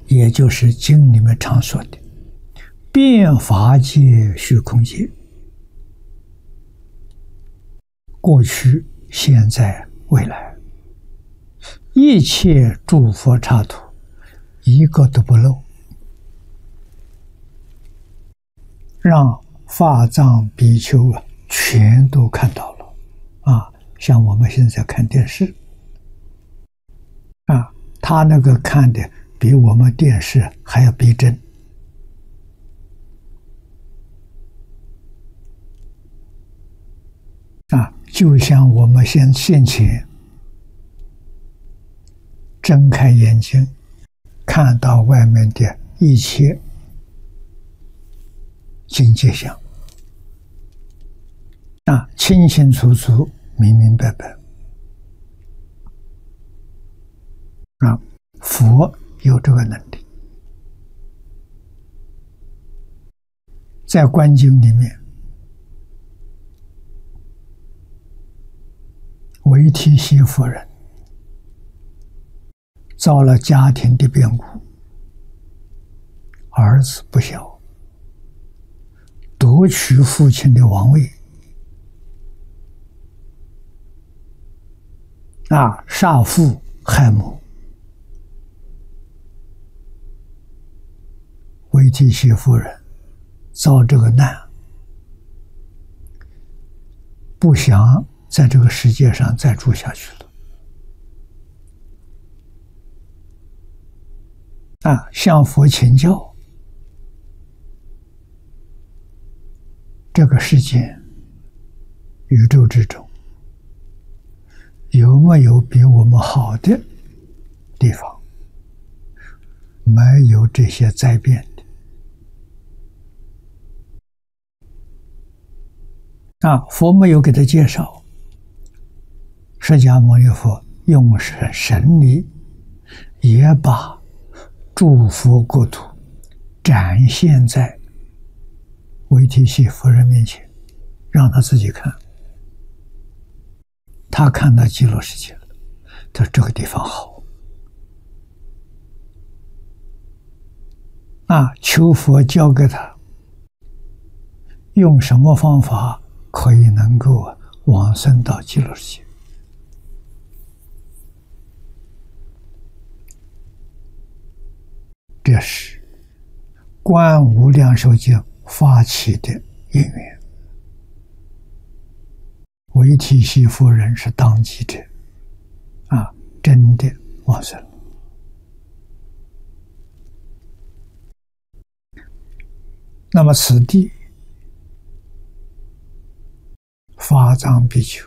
也就是经里面常说的遍法界、虚空界，过去、现在、未来，一切诸佛刹土，一个都不漏，让法藏比丘全都看到了啊！像我们现在看电视啊，他那个看的比我们电视还要逼真啊！就像我们现前睁开眼睛，看到外面的一切境界相啊，清清楚楚、明明白白啊！佛有这个能力，在观经里面，维提西夫人遭了家庭的变故，儿子不孝，夺取父亲的王位啊，杀父害母。维提西夫人遭这个难，不想在这个世界上再住下去了啊，向佛请教，这个世界宇宙之中有没有比我们好的地方？没有这些灾变的啊，佛没有给他介绍。释迦牟尼佛用神力，也把诸佛国土展现在维提西夫人面前，让他自己看。他看到极乐世界了，他说这个地方好啊，求佛教给他用什么方法可以能够往生到极乐世界。这是观无量寿经发起的因缘。维提西夫人是当机者啊，真的往生了。那么此地法藏比丘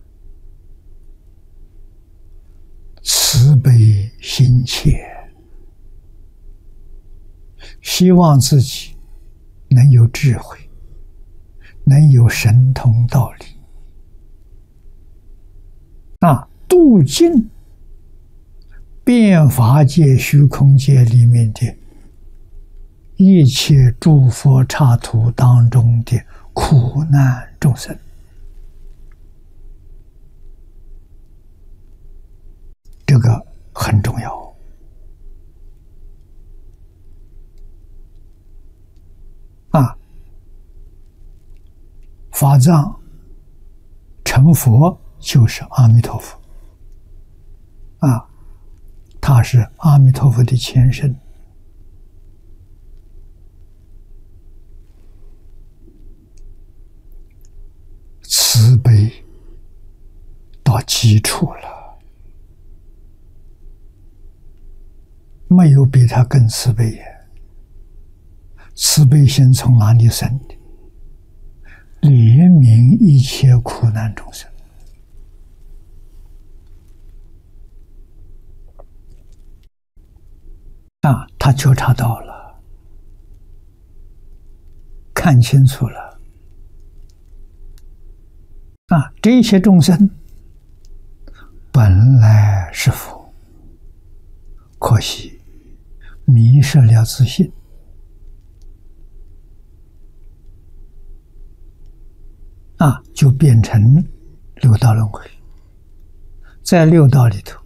慈悲心切，希望自己能有智慧，能有神通道理啊，度尽遍法界、虚空界里面的一切诸佛刹土当中的苦难众生。这个很重要啊！法藏成佛就是阿弥陀佛啊，他是阿弥陀佛的前身。慈悲到基础了，没有比他更慈悲呀！慈悲心从哪里生的？怜悯一切苦难众生啊！他觉察到了，看清楚了啊！这些众生本来是佛，可惜迷失了自信啊，就变成六道轮回，在六道里头